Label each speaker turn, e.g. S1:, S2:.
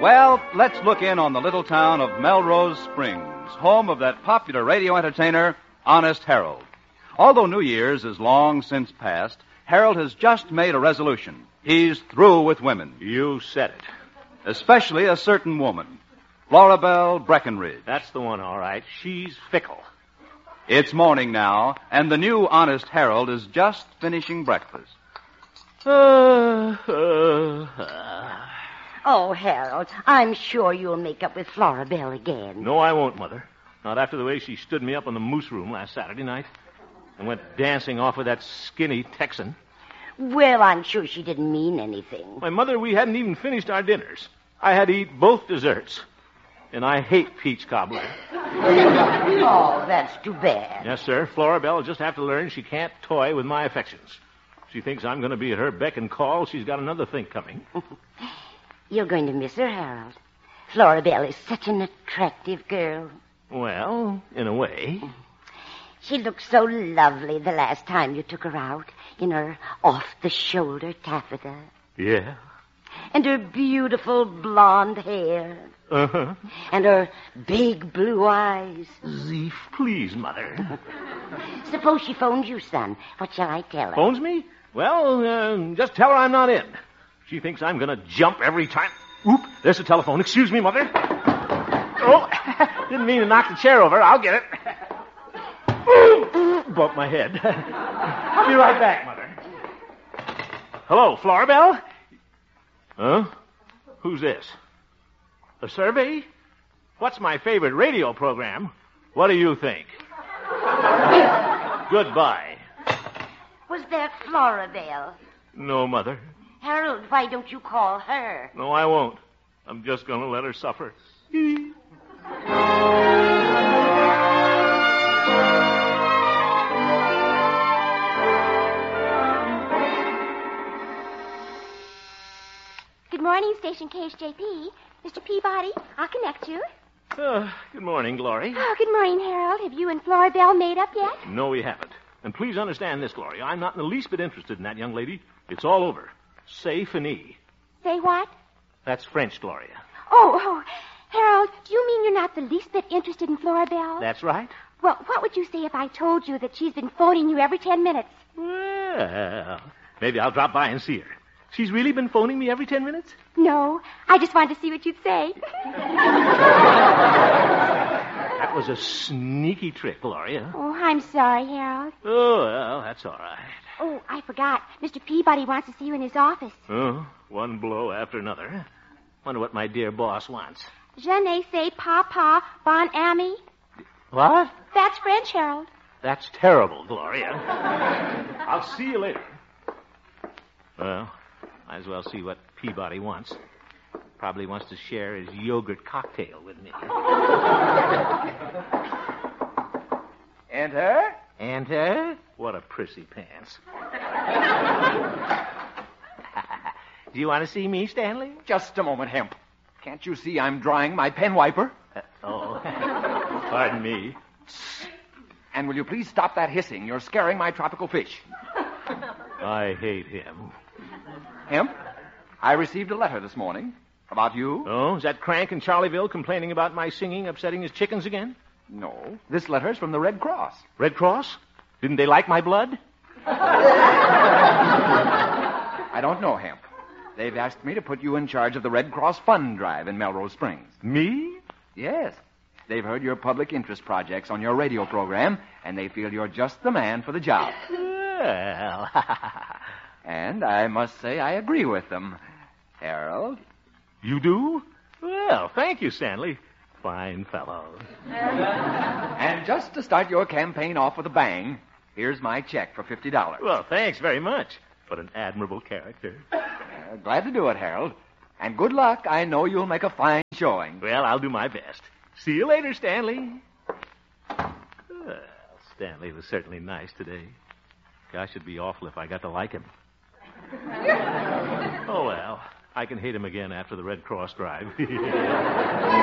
S1: Well, let's look in on the little town of Melrose Springs, home of that popular radio entertainer, Honest Harold. Although New Year's is long since past, Harold has just made a resolution. He's through with women.
S2: You said it.
S1: Especially a certain woman, Florabelle Breckenridge.
S2: That's the one, all right. She's fickle.
S1: It's morning now, and the new Honest Harold is just finishing breakfast.
S3: Oh, Harold, I'm sure you'll make up with Florabelle again.
S2: No, I won't, Mother. Not after the way she stood me up in the moose room last Saturday night and went dancing off with that skinny Texan.
S3: Well, I'm sure she didn't mean anything.
S2: My mother, we hadn't even finished our dinners. I had to eat both desserts. And I hate peach cobbler.
S3: Oh, that's too bad.
S2: Yes, sir. Florabelle will just have to learn she can't toy with my affections. She thinks I'm going to be at her beck and call. She's got another thing coming.
S3: You're going to miss her, Harold. Florabelle is such an attractive girl.
S2: Well, in a way.
S3: She looked so lovely the last time you took her out in her off-the-shoulder taffeta.
S2: Yeah.
S3: And her beautiful blonde hair.
S2: Uh-huh.
S3: And her big blue eyes.
S2: Zeef, please, Mother.
S3: Suppose she phones you, son. What shall I tell her?
S2: Phones me? Well, just tell her I'm not in. She thinks I'm going to jump every time. Oop, there's the telephone. Excuse me, Mother. Oh, didn't mean to knock the chair over. I'll get it. Bumped my head. I'll be right back, Mother. Hello, Florabelle? Huh? Who's this? A survey? What's my favorite radio program? What do you think? Goodbye.
S3: Was that Florabelle?
S2: No, Mother.
S3: Harold, why don't you call her?
S2: No, I won't. I'm just going to let her suffer.
S4: Good morning, Station KHJP. Mr. Peabody, I'll connect you.
S2: Good morning, Glory.
S4: Oh, good morning, Harold. Have you and Florabelle made up yet?
S2: No, we haven't. And please understand this, Gloria. I'm not in the least bit interested in that young lady. It's all over. C'est fini.
S4: Say what?
S2: That's French, Gloria.
S4: Oh, Harold, do you mean you're not the least bit interested in Florabelle?
S2: That's right.
S4: Well, what would you say if I told you that she's been phoning you every 10 minutes?
S2: Well, maybe I'll drop by and see her. She's really been phoning me every 10 minutes?
S4: No, I just wanted to see what you'd say.
S2: That was a sneaky trick, Gloria.
S4: Oh, I'm sorry, Harold.
S2: Oh, well, that's all right.
S4: Oh, I forgot. Mr. Peabody wants to see you in his office.
S2: Oh, one blow after another. Wonder what my dear boss wants.
S4: Je ne sais pas bon ami.
S2: What?
S4: That's French, Harold.
S2: That's terrible, Gloria. I'll see you later. Well, might as well see what Peabody wants. Probably wants to share his yogurt cocktail with me.
S5: Enter.
S2: Enter? What a prissy pants. Do you want to see me, Stanley?
S5: Just a moment, Hemp. Can't you see I'm drying my pen wiper?
S2: Pardon me.
S5: And will you please stop that hissing? You're scaring my tropical fish.
S2: I hate him.
S5: Hemp, I received a letter this morning. About you?
S2: Oh, is that Crank in Charlieville complaining about my singing upsetting his chickens again?
S5: No. This letter's from the Red Cross.
S2: Red Cross? Didn't they like my blood?
S5: I don't know, Hemp. They've asked me to put you in charge of the Red Cross fund drive in Melrose Springs.
S2: Me?
S5: Yes. They've heard your public interest projects on your radio program, and they feel you're just the man for the job.
S2: Well...
S5: And I must say I agree with them. Harold?
S2: You do? Well, thank you, Stanley. Fine fellow.
S5: And just to start your campaign off with a bang, here's my check for $50.
S2: Well, thanks very much. What an admirable character.
S5: Glad to do it, Harold. And good luck. I know you'll make a fine showing.
S2: Well, I'll do my best. See you later, Stanley. Well, Stanley was certainly nice today. Gosh, it'd be awful if I got to like him. Oh, well, I can hate him again after the Red Cross drive.